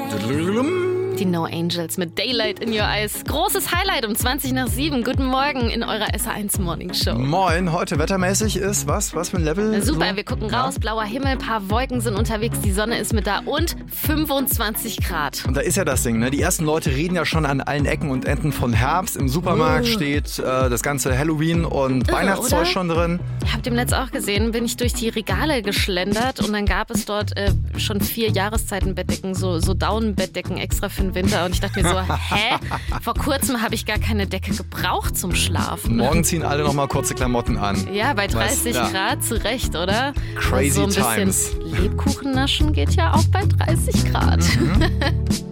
Die No Angels mit Daylight in Your Eyes. Großes Highlight um 20:07. Guten Morgen in eurer SR1 Morning Show. Moin, heute wettermäßig ist was? Was für ein Level? Super, so? wir gucken raus, blauer Himmel, paar Wolken sind unterwegs, die Sonne ist mit da und 25 Grad. Und da ist ja das Ding, ne? Die ersten Leute reden ja schon an allen Ecken und Enden von Herbst. Im Supermarkt steht das ganze Halloween und Weihnachtszeug schon drin. Habt ihr im Netz auch gesehen, bin ich durch die Regale geschlendert und dann gab es dort schon 4 Jahreszeiten-Bettdecken, so Daunenbettdecken extra für den Winter. Und ich dachte mir so, hä? Vor kurzem habe ich gar keine Decke gebraucht zum Schlafen. Morgen ziehen alle nochmal kurze Klamotten an. Ja, bei 30 Grad, zu Recht, oder? Crazy so ein times. bisschen Lebkuchen naschen geht ja auch bei 30 Grad.